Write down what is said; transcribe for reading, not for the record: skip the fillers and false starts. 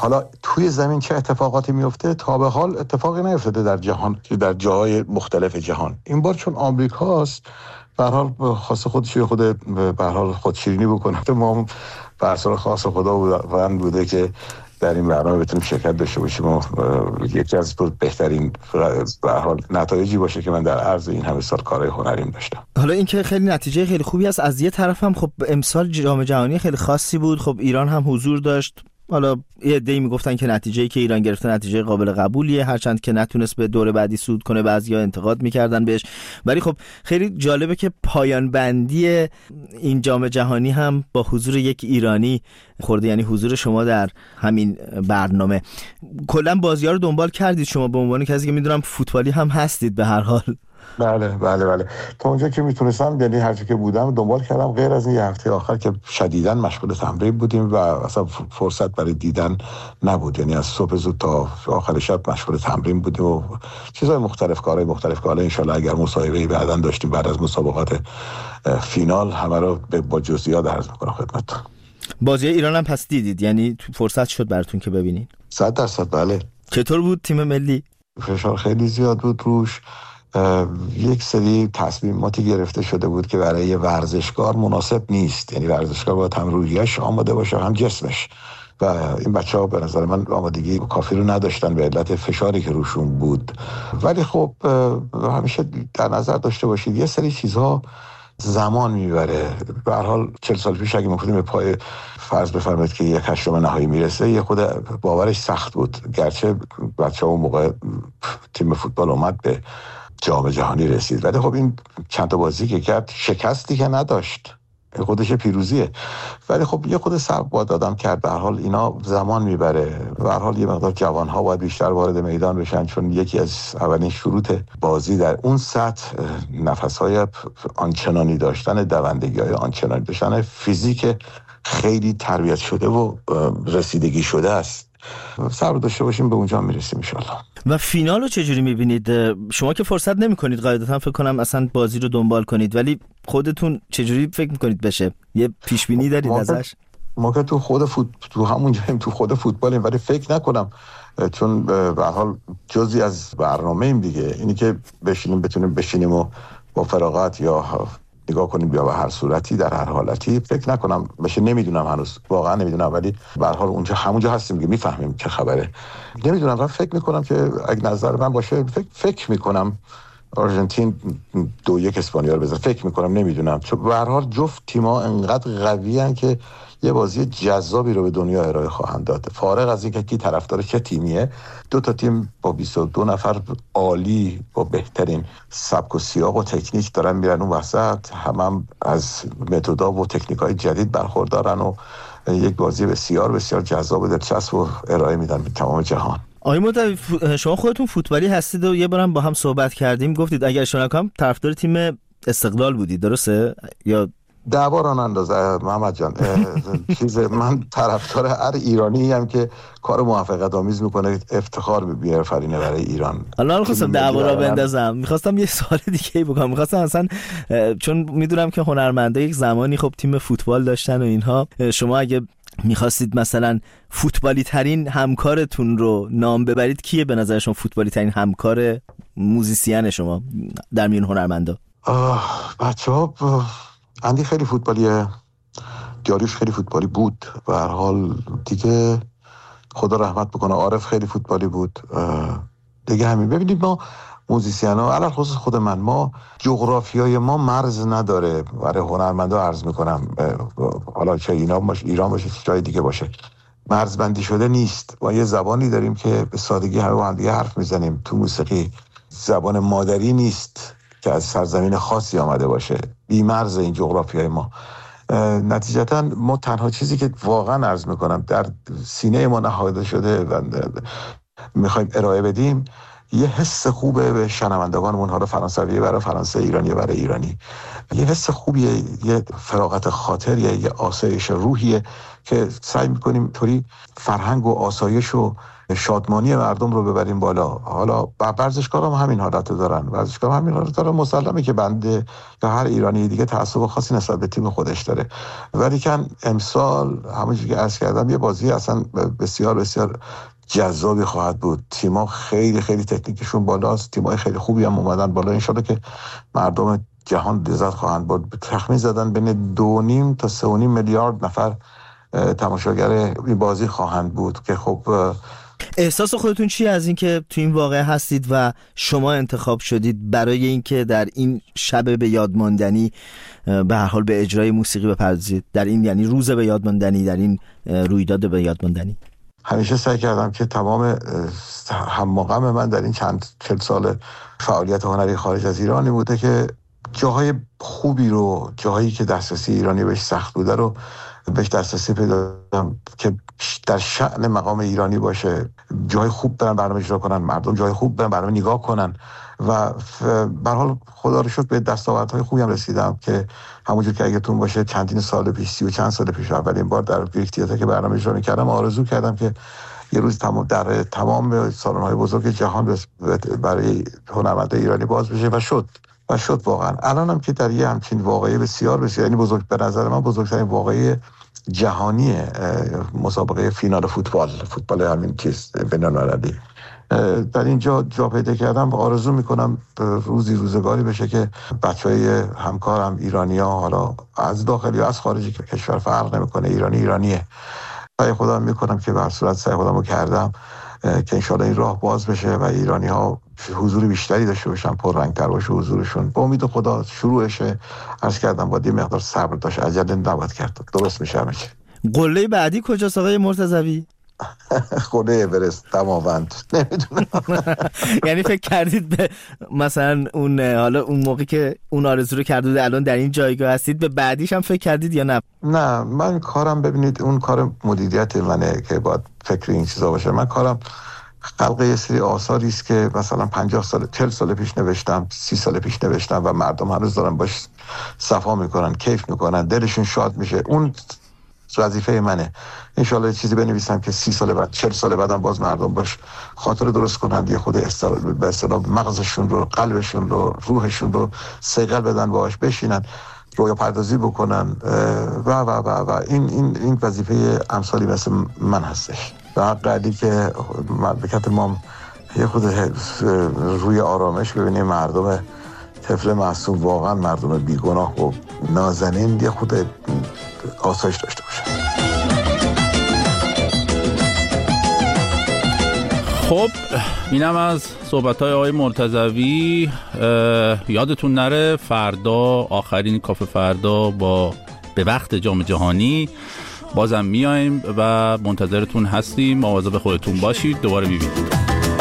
حالا توی زمین چه اتفاقاتی میفته؟ تا به حال اتفاقی نیفتاده در جهان، در جاهای مختلف جهان. این بار چون آمریکاست، به هر حال خاص خودش خود به هر حال خودشیرینی بکنه. ما به اثر خاص خداوند بوده که در این برنامه بتونیم شرکت داشته باشیم و یکی از بهترین به هر حال نتایجی باشه که من در عرض این همه سال کارهای هنریم داشتم. حالا این که خیلی نتیجه خیلی خوبی است. از یه طرف هم خب امسال جام جهانی خیلی خاصی بود، خب ایران هم حضور داشت. حالا یه عده‌ای میگفتن که نتیجه‌ای که ایران گرفته نتیجه قابل قبولیه، هرچند که نتونست به دور بعدی صعود کنه، بعضیا انتقاد میکردن بهش. ولی خب خیلی جالبه که پایان بندی این جام جهانی هم با حضور یک ایرانی خورده، یعنی حضور شما در همین برنامه. کلا بازی‌ها رو دنبال کردید شما به عنوان کسی که میدونم فوتبالی هم هستید به هر حال؟ بله تا اونجا که میتونستم، یعنی هر جا که بودم دنبال کردم، غیر از این یه هفته آخر که شدیداً مشغول تمرین بودیم و اصلا فرصت برای دیدن نبود. یعنی از صبح زود تا آخر شب مشغول تمرین بودیم و چیزهای مختلف، کارهای مختلف که حالا انشالله اگر مصاحبه‌ای بعداً داشتیم بعد از مسابقات فینال همه رو با جزئیات عرض می‌کنم خدمتتون. بازی ایران هم پس دیدید؟ یعنی فرصت شد براتون که ببینید؟ 100% بله. چطور بود تیم ملی؟ فشار خیلی زیاد بود روش. یک سری تصمیماتی گرفته شده بود که برای ورزشکار مناسب نیست. یعنی ورزشکار باید هم روحیه‌اش آماده باشه هم جسمش، و این بچه‌ها به نظر من آمادگی کافی رو نداشتن به علت فشاری که روشون بود. ولی خب همیشه در نظر داشته باشید یه سری چیزها زمان میبره. به هر حال 40 سال پیش اگه می‌خواستیم به پای فرض بفرمایید که یک هشتم نهایی میرسه، یه خود باورش سخت بود، گرچه بچه‌ها اون موقع تیم فوتبال اومد به جام جهانی رسید. ولی خب این چند تا بازی که کرد شکستی که نداشت، خودش پیروزیه. ولی خب یه خود صبر باید آدم کرد. به هر حال اینا زمان میبره. به هر حال یه مقدار جوان‌ها باید بیشتر وارد میدان بشن، چون یکی از اولین شروط بازی در اون سطح نفس‌های آنچنانی داشتن، دوندگی‌های آنچنانی داشتن، فیزیک خیلی تربیت شده و رسیدگی شده است. صبر داشته باشیم به اونجا میرسیم ان شاءالله. و فینال رو چجوری میبینید؟ شما که فرصت نمیکنید قاعدتا فکر کنم اصلا بازی رو دنبال کنید، ولی خودتون چجوری فکر میکنید بشه؟ یه پیش بینی دارید ازش؟ ما که تو همونجاییم، تو خود فوتبالیم، ولی فکر نکنم، چون به هر حال جزئی از برنامه‌ایم دیگه. اینی که بتونیم بشینیم و با فراغت یا نگاه کنیم یا به هر صورتی در هر حالتی، فکر نکنم بشه. نمیدونم، هنوز واقعا نمیدونم، ولی به هر حال همونجا هستیم که میفهمیم چه خبره. نمیدونم، من فکر میکنم که اگه نظر من باشه فکر میکنم آرژانتین 2-1 اسپانیا رو بزنه. فکر میکنم، نمیدونم، چون به هر حال جفت تیم‌ها انقدر قویان که یه بازی جذابی رو به دنیا ارائه خواهند داد. فارغ از اینکه کی طرفدار چه تیمیه، دو تا تیم با 22 نفر عالی با بهترین سبک و سیاق و تکنیک دارن میرن اون وسط، هم از متدها و تکنیک‌های جدید برخوردارن و یک بازی بسیار بسیار جذاب و دلچسب و ارائه میدن به تمام جهان. آقای موطوی، شما خودتون فوتبالی هستید و یه بارم با هم صحبت کردیم، گفتید اگر اشتباه نکنم طرفدار تیم استقلال بودید، درسته؟ یا 10 بار آن اندازه محمد جان. من طرفدار هر ایرانی ام که کار موفقیت آمیز میکنه، افتخار بیافرینه برای ایران. الان خواستم 10 بار بندازم. میخواستم یه سوال دیگه بکنم. میخواستم اصلا چون میدونم که هنرمندا یک زمانی خب تیم فوتبال داشتن و اینها، شما اگه میخواستید مثلا فوتبالی ترین همکارتون رو نام ببرید، کیه به نظر شما فوتبالی ترین همکار موزیسین شما در میون هنرمندا؟ بچه‌ها اندی خیلی فوتبالیه، جاریوش خیلی فوتبالی بود، به هر حال دیگه خدا رحمت بکنه عارف خیلی فوتبالی بود دیگه. همین. ببینید ما موزیسینا، علاوه خصوص خود من، ما جغرافیای ما مرز نداره. برای هنرمندا عرض میکنم، حالا چه ایران باشه جای دیگه باشه، مرزبندی شده نیست. ما یه زبانی داریم که به سادگی همه با هم دیگه حرف میزنیم. تو موسیقی زبان مادری نیست که از سرزمین خاصی آمده باشه، بی مرز این جغرافیای ما. نتیجتا ما تنها چیزی که واقعا عرض میکنم در سینه ما نهاده شده و میخوایم ارائه بدیم یه حس خوبه به شنوندگانمون، حالا فرانسوی برای فرانسه، ایرانی برای ایرانی، یه حس خوبیه، یه فراغت خاطریه، یه آسایش روحیه که سعی میکنیم طوری فرهنگ و آسایش و شادمانی مردم رو ببریم بالا. حالا ورزشکارا هم همین حالت دارن، مسلمه که بنده یا هر ایرانی دیگه تعصب خاصی نسبت به تیم خودش داره، ولی که امسال همونجوری که عرض کردم یه بازی اصلا بسیار بسیار جذابی خواهد بود. تیم‌ها خیلی خیلی تکنیکشون بالاست، تیم‌های خیلی خوبی هم اومدن بالا. انشالله که مردم جهان لذت خواهند برد. تخمین زدن بین 2.5 تا 3.5 میلیارد نفر تماشاگر این بازی خواهند بود که خب احساس خودتون چی از این که تو این واقعه هستید و شما انتخاب شدید برای اینکه در این شب به یاد ماندنی به هر حال به اجرای موسیقی بپردازید، در این یعنی روز به یاد ماندنی، در این رویداد به یاد ماندنی؟ همیشه سعی کردم که تمام هم‌مقام من در این 40 سال فعالیت هنری خارج از ایرانی بوده که جاهای خوبی رو، جاهایی که دسترسی ایرانی بهش سخت بوده رو بهش دسترسی پیدا کنم که در شأن مقام ایرانی باشه. جای خوب برن برنامه اجرا کنن، مردم جای خوب برن برنامه نگاه کنن و به هر حال خدا رو شکر به دستاوردهای خوبی هم رسیدم که همونجور که اگه‌تون باشه چندین سال پیش، 30 و چند سال پیش، اولین بار در گریک تئاتر که برنامه اجرا می‌کردم آرزو کردم که یه روز در تمام سالن‌های بزرگ جهان برای هنرمندان ایرانی باز بشه و شد واقعا. الانم که در یه همچین واقعه بسیار یعنی بزرگ، به نظر من بزرگترین واقعه جهانی مسابقه فینال فوتبال همین چیز بین‌المللی در اینجا جا پیدا کردم. آرزو میکنم روزگاری بشه که بچهای همکارم ایرانی‌ها، حالا از داخل یا از خارج کشور فرق نمیکنه، ایرانیه. سعی خودم میکنم که به هر صورت سعی خودمو کردم که انشالله این راه باز بشه و ایرانی‌ها حضور بیشتری داشته باشن، پررنگ‌تر باشه حضورشون. با امید خدا شروعشه. عرض کردم با یه مقدار صبر داشت، عجله نباید کرد، درست میشه همه چی. قله بعدی کجاست آقای مرتضوی؟ قله اورست، دماوند، نمیدونم. یعنی فکر کردید به مثلا اون حالا اون موقعی که اون آرزو رو کردید الان در این جایگاه هستید به بعدیش هم فکر کردید یا نه؟ نه، من کارم ببینید اون کار مدیریت منه که باید فکر این چیزا باشه. من کارم خلق یه سری آثاری است که مثلا 50 سال 40 سال پیش نوشتم، 30 سال پیش نوشتم و مردم هنوز دارن باش صفا میکنن، کیف میکنن، دلشون شاد میشه. اون وظیفه منه. انشالله چیزی بنویسم که 30 سال بعد، 40 سال بعدم باز مردم باش خاطر درست کنند، یه خود به اصطلاح مغزشون رو، قلبشون رو، روحشون رو صیقل بدن، باهاش بشینن، رویا پردازی بکنن و این وظیفه امثالی مثل من هستش. و حقیقتی که مملکت ما یه خود روی آرامش ببینیم، مردم طفل معصوم، واقعا مردم بیگناه و نازنین یه خود آسایش داشته باشه. خب اینم از صحبت‌های آقای مرتضوی. یادتون نره فردا آخرین کافه فردا به وقت جام جهانی بازم میایم و منتظرتون هستیم. مواظب خودتون باشید. دوباره میبینید.